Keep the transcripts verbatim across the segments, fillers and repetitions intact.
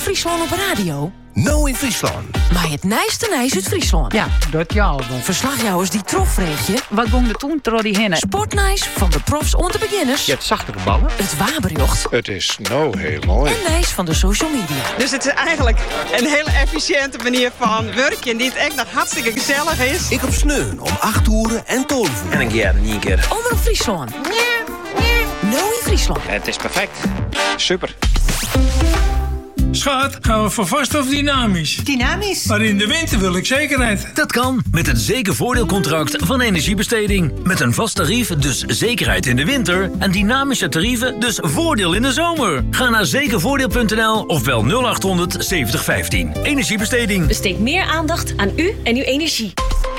Friesland op radio? Nou in Friesland. Maar het nijste nijs uit Friesland. Ja, dat ja al. Verslagjouwers die trofreegje. Wat gong er toen door die hinnen? Sportnijs van de profs onder de beginners. Je hebt zachtere ballen. Het waberjocht. Het is nou heel mooi. En nijs van de social media. Dus het is eigenlijk een hele efficiënte manier van werken die het echt nog hartstikke gezellig is. Ik op Sneun om acht uur en tolf uur. En een keer niet een keer. Omroep Friesland. Nou in Friesland. Het is perfect. Super. Schat, gaan we voor vast of dynamisch? Dynamisch. Maar in de winter wil ik zekerheid. Dat kan met het zekervoordeelcontract van Energiebesteding. Met een vast tarief, dus zekerheid in de winter. En dynamische tarieven, dus voordeel in de zomer. Ga naar zekervoordeel punt n l of bel nul acht honderd zeventig vijftien. Energiebesteding. Besteed meer aandacht aan u en uw energie.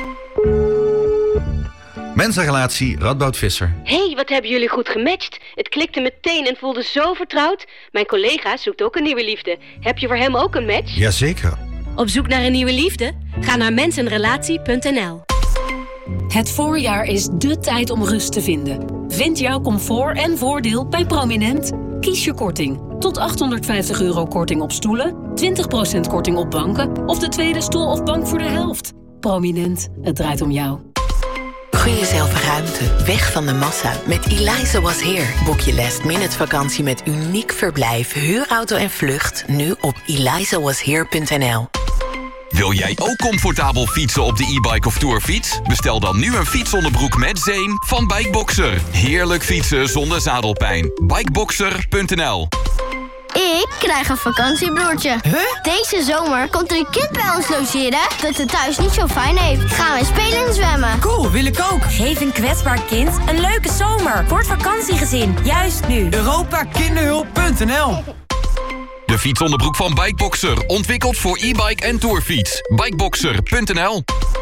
Mensenrelatie Radboud Visser. Hé, hey, wat hebben jullie goed gematcht. Het klikte meteen en voelde zo vertrouwd. Mijn collega zoekt ook een nieuwe liefde. Heb je voor hem ook een match? Jazeker. Op zoek naar een nieuwe liefde? Ga naar mensenrelatie punt n l. Het voorjaar is dé tijd om rust te vinden. Vind jouw comfort en voordeel bij Prominent. Kies je korting. Tot achthonderdvijftig euro korting op stoelen, twintig procent korting op banken of de tweede stoel of bank voor de helft. Prominent, het draait om jou. Gun jezelf ruimte, weg van de massa. Met Eliza Was Here boek je last minute vakantie met uniek verblijf, huurauto en vlucht nu op eliza was here punt n l. Wil jij ook comfortabel fietsen op de e-bike of tourfiets? Bestel dan nu een fietsonderbroek met zeem van Bikeboxer. Heerlijk fietsen zonder zadelpijn. bikeboxer punt n l. Ik krijg een vakantiebroertje. Huh? Deze zomer komt er een kind bij ons logeren dat het thuis niet zo fijn heeft. Gaan we spelen en zwemmen. Cool, wil ik ook. Geef een kwetsbaar kind een leuke zomer. Voor het vakantiegezin, juist nu. Europa Kinderhulp punt n l. De fietsonderbroek van Bikeboxer. Ontwikkeld voor e-bike en tourfiets. bikeboxer punt n l.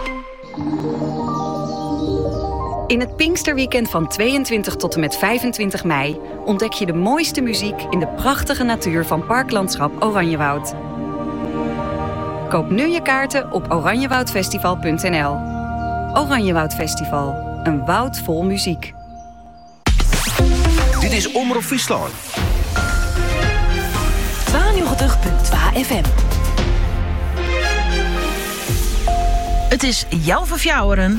In het Pinksterweekend van tweeëntwintig tot en met vijfentwintig mei... ontdek je de mooiste muziek in de prachtige natuur van Parklandschap Oranjewoud. Koop nu je kaarten op oranjewoudfestival punt n l. Oranjewoud Festival, een woud vol muziek. Dit is Omroep Friesland. tweeënnegentig punt twee F M. Het is jouw verfjouweren.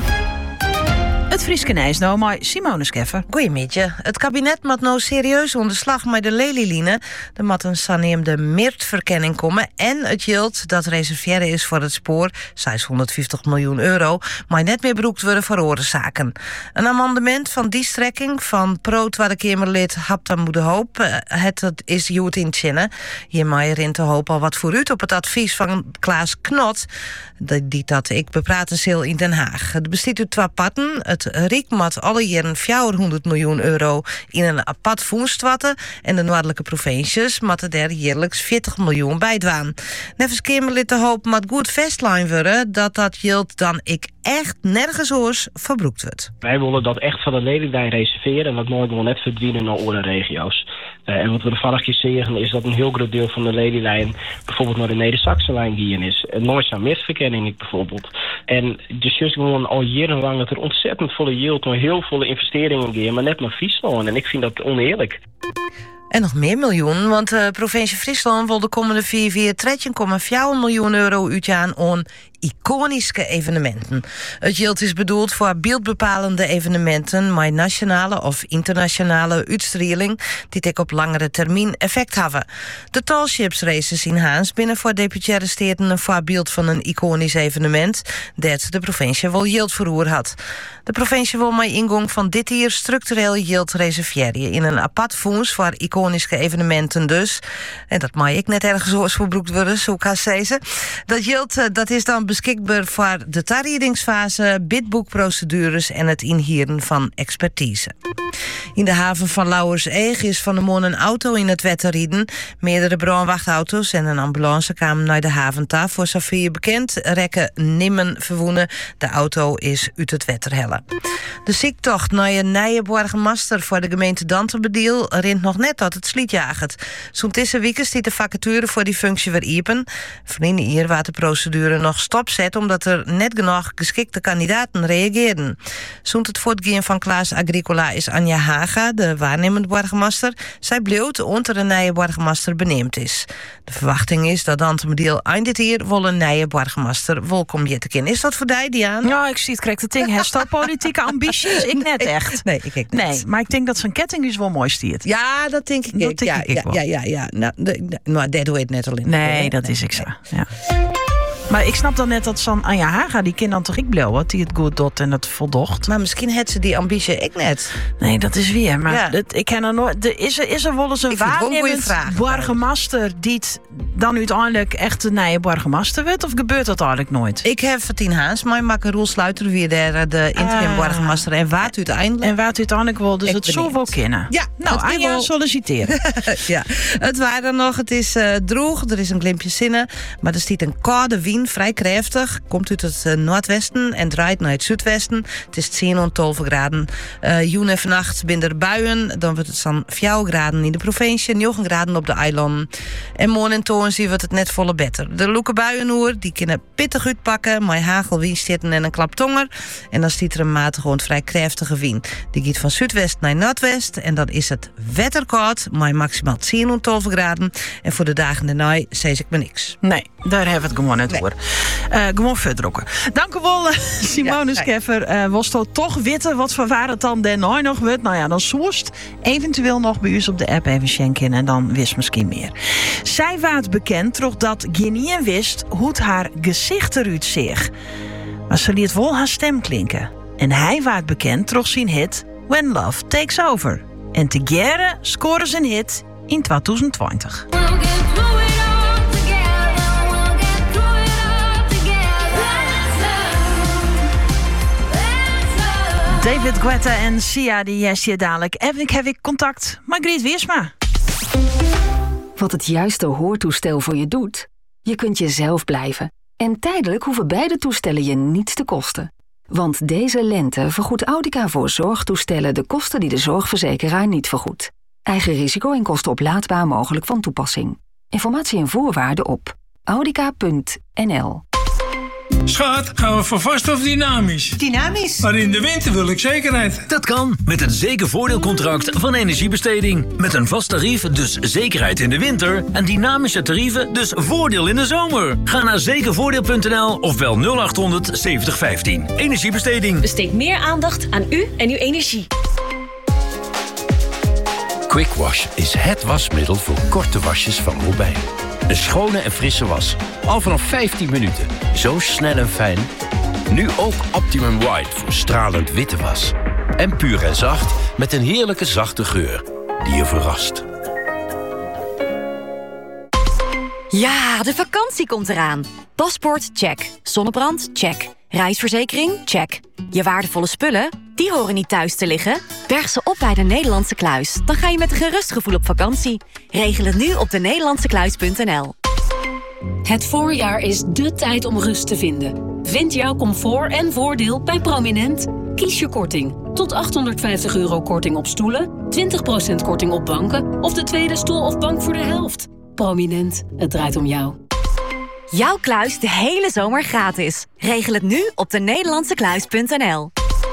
Het Frieske Nijs nou maar Simone Scheffer. Goeiemiddag. Het kabinet moet nou serieus onder slag met de lelieline. Er moet een saneemde meertverkenning komen. En het yield dat reserveren is voor het spoor, zeshonderdvijftig miljoen euro, maar net meer beroekt worden voor oorzaken. Een amendement van die strekking van pro-Tweede Kamerlid Hapta Moede Hoop. Het, het is goed in Tjinnen. Hiermee rint de Hoop al wat vooruit op het advies van Klaas Knot. Die dat ik bepraten zal in Den Haag. Het bestaat uit twee parten. Het Riek moet alle jaren vierhonderd miljoen euro in een apart fonds vatten. En de noordelijke provincies moeten daar jaarlijks veertig miljoen bij doen. Nevens Kamerlid de Hoop moet goed vastlijnen worden dat dat geld dan ik echt nergens oors verbroekt wordt. Wij willen dat echt van de lelylijn reserveren en dat nooit gewoon net verdwijnen naar andere regio's. Uh, en wat we ervan zeggen is dat een heel groot deel van de lelylijn bijvoorbeeld naar de Neder-Saxe-lijn gaan is. En nooit zo'n misverkenning bijvoorbeeld. En dus juist gewoon al jarenlang dat er ontzettend volle yield, maar heel volle investeringen gaan, maar net naar Friesland. En ik vind dat oneerlijk. En nog meer miljoen, want de provincie Friesland wil de komende vier jaar dertien komma vier miljoen euro uitgaan aan iconische evenementen. Het geld is bedoeld voor beeldbepalende evenementen met nationale of internationale uitstraling die ik op langere termijn effect hebben. De Tallships races in Haans binnen voor deputaire steden een voorbeeld van een iconisch evenement dat de provincie wel geld voor had. De provincie wil met ingang van dit jaar structureel geld reserveren in een apart fonds voor iconische evenementen dus. En dat mag ik net ergens oors verbroekt worden, zo kan ze. Dat geld dat is dan beschikbaar voor de tarriedingsfase, bidboekprocedures en het inhieren van expertise. In de haven van Lauwerseeg is van de morgen een auto in het wetter rieden. Meerdere brandwachtauto's en een ambulance kwamen naar de haven ta. Voor zover bekend rekken nimmen verwoenen. De auto is uit het wetter hellen. De ziektocht naar een nieuwe borgmaster voor de gemeente Danterbediel rint nog net tot het slietjagert. Zo'n tussen weken stiet de vacature voor die functie weer iepen. Vrienden hier waar de procedure nog stopzet omdat er net genoeg geschikte kandidaten reageerden. Zo'n het voortgaan van Klaas Agricola is Anja Haga, de waarnemend burgemeester. Zij bleef onder een nieuwe burgemeester beneemd is. De verwachting is dat Antemediel eind dit jaar wel een nieuwe burgemeester welkom jettekin. Is dat voor die, Diaan? Ja, ik zie het correct. Het ding heeft politieke ambities. Ik net echt. Nee, ik, ik net. Nee, maar ik denk dat zijn ketting is wel mooi stiert. Ja, dat denk ik. Dat ik. denk Ja, ik ja, wel. ja, ja, ja. Nou, de, de, maar dat doe je het net al in. Nee, dat is ik zo. Ja. Maar ik snap dan net dat San Anja Haga, die kind dan toch ik blauw, die het goed doet en het voldocht. Maar misschien heeft ze die ambitie ik net. Nee, dat is weer. Maar Ja. het, ik ken er nooit. De, is, er, is er wel eens een Ik vind het wel een goeie waarnemend vraag. burgemeester die het dan uiteindelijk echt de nieuwe burgemeester wordt? Of gebeurt dat eigenlijk nooit? Ik heb Tien Haans, maar maak een Roel Sluiter weer daar de interim Ah. burgemeester en waard uiteindelijk. En waar het uiteindelijk wel, dus Ik het ben zo wel benieuwd. kennen. Ja, Nou, dat kan Anja, wel. solliciteren. Ja, het waren er nog. Het is uh, droog, er is een glimpje zinnen. Maar er stiet een koude wind, vrij krachtig. Komt uit het uh, noordwesten en draait naar het zuidwesten. Het is tien en twaalf graden. Uh, Joen en vannacht binnen er buien. Dan wordt het dan vier graden in de provincie. negen graden op de eilanden. En morgen en toon zien we het net volle beter. De loeke buien hoor, die kunnen pittig uitpakken. Maar hagel, windstitten en een klap tonger. En dan stiet er een matige, gewoon vrij krachtige wind. Die gaat van zuidwest naar noordwest. En dan is het wetterkoud. Maar maximaal tien en twaalf graden. En voor de dagen daarna zeg ik me niks. Nee, daar hebben we het gewoon net voor. Uh, gewoon verdrokken. Dank u wel, uh, Simone Ja, Scheffer. Uh, was toch toch weten wat voor waar het dan daarna nog wordt? Nou ja, dan soest eventueel nog bij u op de app even schenken en dan wist misschien meer. Zij waard bekend toch dat Guinean wist hoe het haar gezicht eruit zag. Maar ze liet wel haar stem klinken. En hij waard bekend toch zijn hit When Love Takes Over. En together scoren ze een hit in twintig twintig. David Guetta en Sia, die yes je dadelijk. En ik heb ik contact met Griet Wiersma. Wat het juiste hoortoestel voor je doet? Je kunt jezelf blijven. En tijdelijk hoeven beide toestellen je niets te kosten. Want deze lente vergoedt Audica voor zorgtoestellen de kosten die de zorgverzekeraar niet vergoedt. Eigen risico en kosten oplaadbaar mogelijk van toepassing. Informatie en voorwaarden op audica punt n l. Schat, gaan we voor vast of dynamisch? Dynamisch. Maar in de winter wil ik zekerheid. Dat kan met het zekervoordeelcontract van Energiebesteding. Met een vast tarief, dus zekerheid in de winter. En dynamische tarieven, dus voordeel in de zomer. Ga naar zekervoordeel punt n l of bel nul achthonderd zeventig vijftien. Energiebesteding. Besteed meer aandacht aan u en uw energie. Quick Wash is het wasmiddel voor korte wasjes van Robijn. Een schone en frisse was. Al vanaf vijftien minuten. Zo snel en fijn. Nu ook Optimum White voor stralend witte was. En puur en zacht met een heerlijke zachte geur die je verrast. Ja, de vakantie komt eraan. Paspoort, check. Zonnebrand, check. Reisverzekering, check. Je waardevolle spullen, die horen niet thuis te liggen. Berg ze op bij de Nederlandse Kluis. Dan ga je met een gerust gevoel op vakantie. Regel het nu op de nederlandse kluis punt n l. Het voorjaar is dé tijd om rust te vinden. Vind jouw comfort en voordeel bij Prominent. Kies je korting. Tot achthonderdvijftig euro korting op stoelen, twintig procent korting op banken of de tweede stoel of bank voor de helft. Prominent, het draait om jou. Jouw kluis de hele zomer gratis. Regel het nu op de nederlandse kluis punt n l.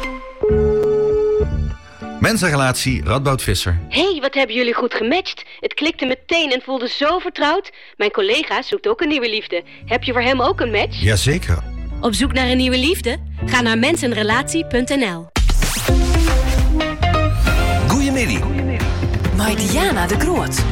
Mensenrelatie Radboud Visser. Hey, wat hebben jullie goed gematcht. Het klikte meteen en voelde zo vertrouwd. Mijn collega zoekt ook een nieuwe liefde. Heb je voor hem ook een match? Jazeker. Op zoek naar een nieuwe liefde? Ga naar mensenrelatie punt n l. Goedemiddag. Bij Diana de Groot.